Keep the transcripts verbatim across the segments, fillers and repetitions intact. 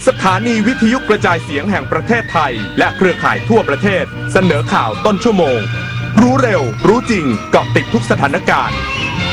สถานีวิทยุกระจายเสียงแห่งประเทศไทยและเครือข่ายทั่วประเทศเสนอข่าวต้นชั่วโมงรู้เร็วรู้จริงเกาะติดทุกสถานการณ์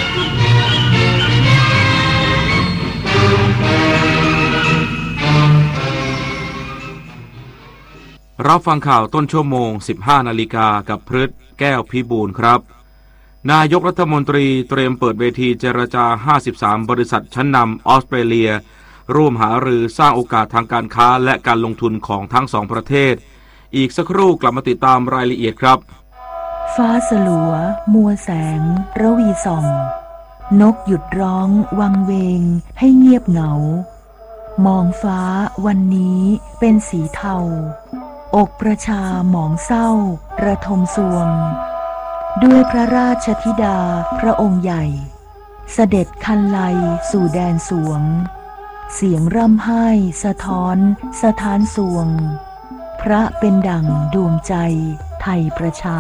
รับฟังข่าวต้นชั่วโมง สิบห้านาฬิกากับพฤทธิ์แก้วพิบูลครับนายกรัฐมนตรีเตรียมเปิดเวทีเจรจาห้าสิบสามบริษัทชั้นนำออสเตรเลียร่วมหารือสร้างโอกาสทางการค้าและการลงทุนของทั้งสองประเทศอีกสักครู่กลับมาติดตามรายละเอียดครับฟ้าสลัวมัวแสงระวีส่องนกหยุดร้องวังเวงให้เงียบเหงามองฟ้าวันนี้เป็นสีเทาอกประชาหมองเศร้าระทมสวงด้วยพระราชธิดาพระองค์ใหญ่เสด็จคันไลสู่แดนสวงเสียงร่ำไห้สะท้อนสถานสวงพระเป็นดั่งดวงใจไทยประชา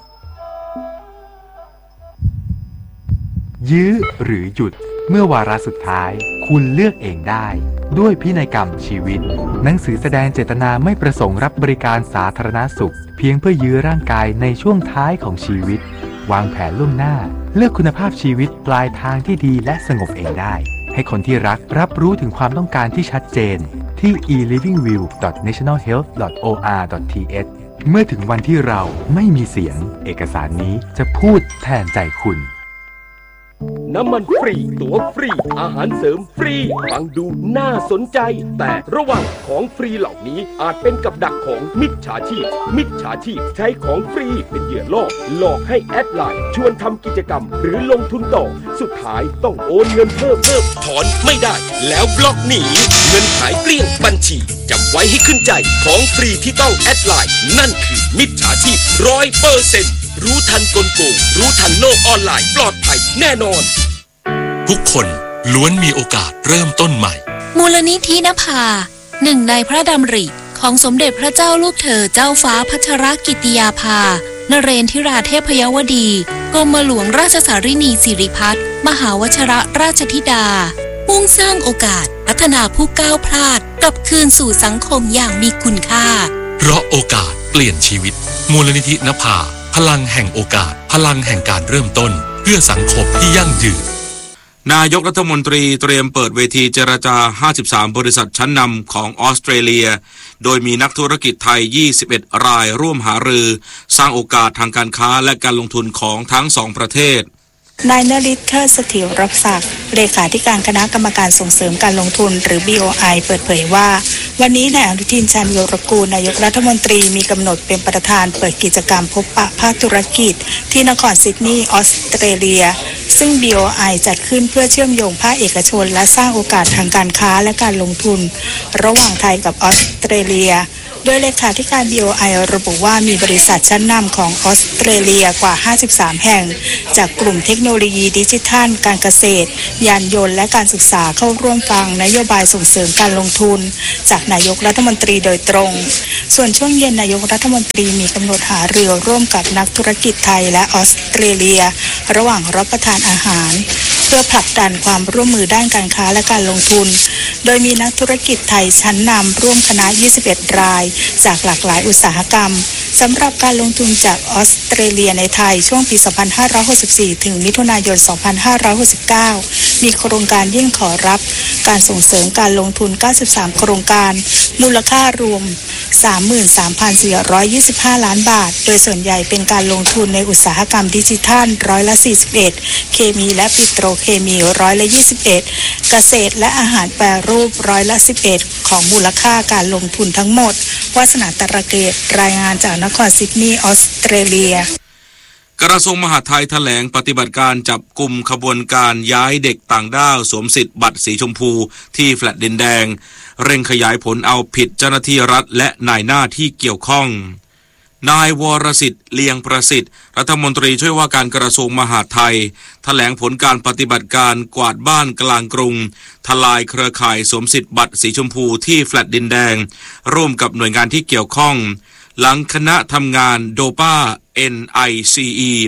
ยื้อหรือหยุดเมื่อวาระสุดท้ายคุณเลือกเองได้ด้วยพินัยกรรมชีวิตหนังสือแสดงเจตนาไม่ประสงค์รับบริการสาธารณสุขเพียงเพื่อยื้อร่างกายในช่วงท้ายของชีวิตวางแผนล่วงหน้าเลือกคุณภาพชีวิตปลายทางที่ดีและสงบเองได้ให้คนที่รักรับรู้ถึงความต้องการที่ชัดเจนที่ อี ลิฟวิ่งวิว ดอท เนชั่นแนล เฮลท์ ดอท โอ อาร์ ดอท ที เอช เมื่อถึงวันที่เราไม่มีเสียงเอกสารนี้จะพูดแทนใจคุณน้ำมันฟรีตั๋วฟรีอาหารเสริมฟรีฟังดูน่าสนใจแต่ระวังของฟรีเหล่านี้อาจเป็นกับดักของมิจฉาชีพมิจฉาชีพใช้ของฟรีเป็นเหยื่อล่อหลอกให้แอดไลน์ชวนทำกิจกรรมหรือลงทุนต่อสุดท้ายต้องโอนเงินเพิ่มเพิ่มถอนไม่ได้แล้วบล็อกหนีเงินหายเกลี้ยงบัญชีจำไว้ให้ขึ้นใจของฟรีที่ต้องแอดไลน์นั่นคือมิจฉาชีพ ร้อยเปอร์เซ็นต์ รู้ทันกลโกงรู้ทันโลกออนไลน์ปลอดภัยแน่นอนทุกคนล้วนมีโอกาสเริ่มต้นใหม่มูลนิธินภาหนึ่งในพระดำริของสมเด็จพระเจ้าลูกเธอเจ้าฟ้าพัชรกิติยาภานเรนทิราเทพยวดีกรมหลวงราชสารินีสิริพัฒน์มหาวชิรราชธิดามุ่งสร้างโอกาสพัฒนาผู้ก้าวพลาดกลับคืนสู่สังคมอย่างมีคุณค่าเพราะโอกาสเปลี่ยนชีวิตมูลนิธินภาพลังแห่งโอกาสพลังแห่งการเริ่มต้นเพื่อสังคมที่ยั่งยืนนายกรัฐมนตรีเตรียมเปิดเวทีเจรจาห้าสิบสามบริษัทชั้นนำของออสเตรเลียโดยมีนักธุรกิจไทยยี่สิบเอ็ดรายร่วมหารือสร้างโอกาสทางการค้าและการลงทุนของทั้งสองประเทศนายนฤทธิ์ เทิดเสถียรรักษักเลขาธิการคณะกรรมการส่งเสริมการลงทุนหรือ บี โอ ไอ เปิดเผยว่าวันนี้นายอนุทิน ชาญวีรกูลนายกรัฐมนตรีมีกำหนดเป็นประธานเปิดกิจกรรมพบปะภาคธุรกิจที่นครซิดนีย์ออสเตรเลียซึ่ง บี โอ ไอ จัดขึ้นเพื่อเชื่อมโยงภาคเอกชนและสร้างโอกาสทางการค้าและการลงทุนระหว่างไทยกับออสเตรเลียโดยเลขาธิการ บี โอ ไอ ระบุว่ามีบริษัทชั้นนำของออสเตรเลียกว่าห้าสิบสามแห่งจากกลุ่มเทคโนโลยีดิจิทัลการเกษตรยานยนต์และการศึกษาเข้าร่วมฟังนโยบายส่งเสริมการลงทุนจากนายกรัฐมนตรีโดยตรงส่วนช่วงเย็นนายกรัฐมนตรีมีกำหนดหารือร่วมกับนักธุรกิจไทยและออสเตรเลียระหว่างรับประทานอาหารเพื่อผลักดันความร่วมมือด้านการค้าและการลงทุนโดยมีนักธุรกิจไทยชั้นนำร่วมคณะยี่สิบเอ็ดรายจากหลากหลายอุตสาหกรรมสำหรับการลงทุนจากออสเตรเลียในไทยช่วงปี สองพันห้าร้อยหกสิบสี่ ถึงมิถุนายน สองพันห้าร้อยหกสิบเก้า มีโครงการยื่นขอรับการส่งเสริมการลงทุนเก้าสิบสามโครงการมูลค่ารวม สามหมื่นสามพันสี่ร้อยยี่สิบห้า ล้านบาทโดยส่วนใหญ่เป็นการลงทุนในอุตสาหกรรมดิจิทัลร้อยละสี่สิบเอ็ดเคมีและปิโตรเคมีร้อยละยี่สิบเอ็ดเกษตรและอาหารแปรรูปร้อยละสิบเอ็ดของมูลค่าการลงทุนทั้งหมดวาสนาตระเกตรายงานจากนครซิดนีย์ออสเตรเลียกระทรวงมหาดไทยแถลงปฏิบัติการจับกุมขบวนการย้ายเด็กต่างด้าวสวมสิทธิ์บัตรสีชมพูที่แฟลตดินแดงเร่งขยายผลเอาผิดเจ้าหน้าที่รัฐและนายหน้าที่เกี่ยวข้องนายวรสิทธิ์เลียงประสิทธิ์รัฐมนตรีช่วยว่าการกระทรวงมหาดไทยแถลงผลการปฏิบัติการกวาดบ้านกลางกรุงทลายเครือข่ายสวมสิทธิ์บัตรสีชมพูที่แฟลตดินแดงร่วมกับหน่วยงานที่เกี่ยวข้องหลังคณะทำงานโดปา เอ็น ไอ ซี อี ต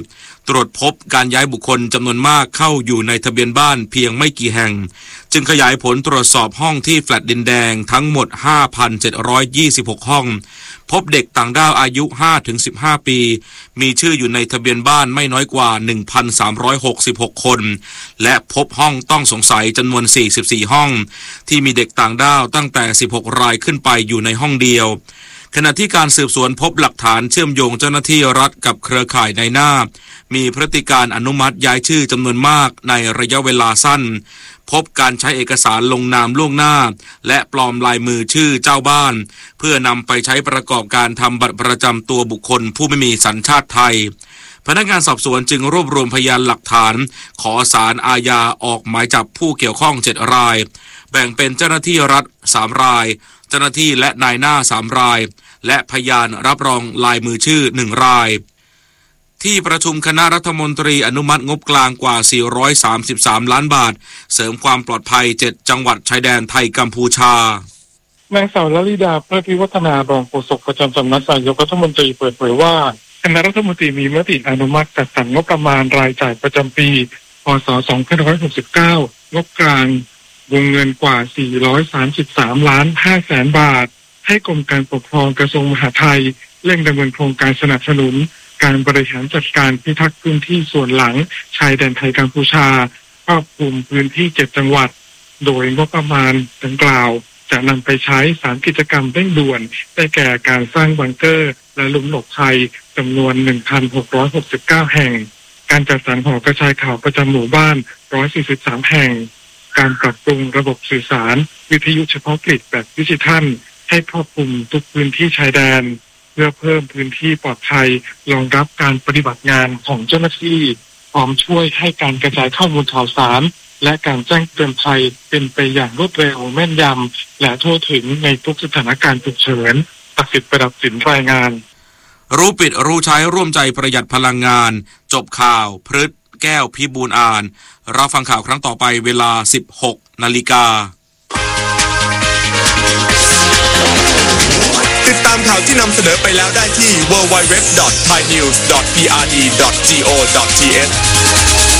ตรวจพบการย้ายบุคคลจำนวนมากเข้าอยู่ในทะเบียนบ้านเพียงไม่กี่แห่งจึงขยายผลตรวจสอบห้องที่แฟลตดินแดงทั้งหมด ห้าพันเจ็ดร้อยยี่สิบหก ห้องพบเด็กต่างด้าวอายุ ห้าถึงสิบห้า ปีมีชื่ออยู่ในทะเบียนบ้านไม่น้อยกว่า หนึ่งพันสามร้อยหกสิบหก คนและพบห้องต้องสงสัยจำนวน สี่สิบสี่ ห้องที่มีเด็กต่างด้าวตั้งแต่ สิบหก รายขึ้นไปอยู่ในห้องเดียวขณะที่การสืบสวนพบหลักฐานเชื่อมโยงเจ้าหน้าที่รัฐกับเครือข่ายในหน้ามีพฤติการอนุมัติย้ายชื่อจำนวนมากในระยะเวลาสั้นพบการใช้เอกสารลงนามล่วงหน้าและปลอมลายมือชื่อเจ้าบ้านเพื่อนำไปใช้ประกอบการทำบัตรประจำตัวบุคคลผู้ไม่มีสัญชาติไทยพนักงานสอบสวนจึงรวบรวมพยานหลักฐานขอศาลอาญาออกหมายจับผู้เกี่ยวข้องเจ็ดรายแบ่งเป็นเจ้าหน้าที่รัฐสามรายเจ้าหน้าที่และนายหน้าสามรายและพยานรับรองลายมือชื่อหนึ่งรายที่ประชุมคณะรัฐมนตรีอนุมัติงบกลางกว่าสี่ร้อยสามสิบสามล้านบาทเสริมความปลอดภัยเจ็ดจังหวัดชายแดนไทยกัมพูชานางสาวลลิดาเพื่อพิวัฒนารองโฆษกประจำสำนักนายกรัฐมนตรีเปิดเผยว่าคณะรัฐมนตรีมีมติอนุมัติจัดสรรงบประมาณรายจ่ายประจำปีพ.ศ. สองพันห้าร้อยหกสิบเก้างบกลางวงเงินกว่าสี่ร้อยสามสิบสามล้านห้าแสนบาทให้กรมการปกครองกระทรวงมหาดไทยเร่งดำเนินโครงการสนับสนุนการบริหารจัดการพิทักษ์พื้นที่ส่วนหลังชายแดนไทยกัมพูชาครอบคลุมพื้นที่เจ็ดจังหวัดโดยงบประมาณดังกล่าวจะนำไปใช้สามกิจกรรมเร่งด่วนได้แก่การสร้างบังเกอร์และหลุมหลบภัยจำนวน หนึ่งพันหกร้อยหกสิบเก้า แห่งการจัดสรรหอกระจายข่าวประจำหมู่บ้านหนึ่งร้อยสี่สิบสาม แห่งการปรับปรุงระบบสื่อสารวิทยุเฉพาะกิจแบบดิจิทัลให้ครอบคลุมทุกพื้นที่ชายแดนเพื่อเพิ่มพื้นที่ปลอดภัยรองรับการปฏิบัติงานของเจ้าหน้าที่พร้อมช่วยให้การกระจายข้อมูลข่าวสารและการแจ้งเตือนภัยเป็นไปอย่างรวดเร็วแม่นยำและทั่วถึงในทุกสถานการณ์ฉุกเฉินประสิทธิ์ประดับสินรายงานรู้ปิดรู้ใช้ร่วมใจประหยัดพลังงานจบข่าวพฤษแก้วพิบูลอ่านรับฟังข่าวครั้งต่อไปเวลา สิบหกนาฬิกาติดตามข่าวที่นำเสนอไปแล้วได้ที่ ดับเบิลยู ดับเบิลยู ดับเบิลยู ดอท ไทยนิวส์ ดอท พี อาร์ ดี ดอท โก ดอท ที เอช